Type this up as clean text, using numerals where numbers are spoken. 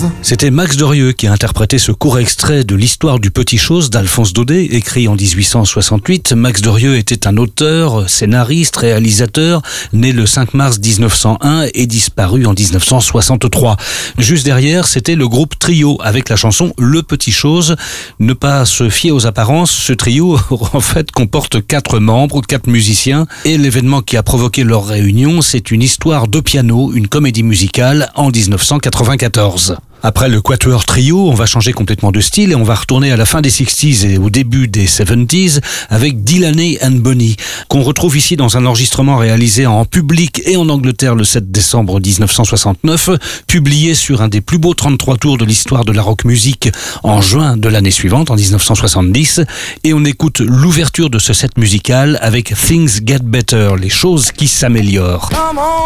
chose. C'était Max Dorieux qui a interprété ce court extrait de l'histoire du Petit Chose d'Alphonse Daudet, écrit en 1868. Max Dorieux était un auteur, scénariste, réalisateur, né le 5 mars 1901 et disparu en 1963. Juste derrière, c'était le groupe Trio avec la chanson Le Petit Chose. Ne pas se fier aux apparences, ce trio en fait comporte 4 membres, 4 musiciens, et l'événement qui a provoqué leur réunion, c'est une histoire de piano, une comédie musicale en 1994. Après le Quatuor Trio, on va changer complètement de style et on va retourner à la fin des 60s et au début des 70s avec Delaney and Bonnie, qu'on retrouve ici dans un enregistrement réalisé en public et en Angleterre le 7 décembre 1969, publié sur un des plus beaux 33 tours de l'histoire de la rock music en juin de l'année suivante, en 1970, et on écoute l'ouverture de ce set musical avec Things Get Better, les choses qui s'améliorent.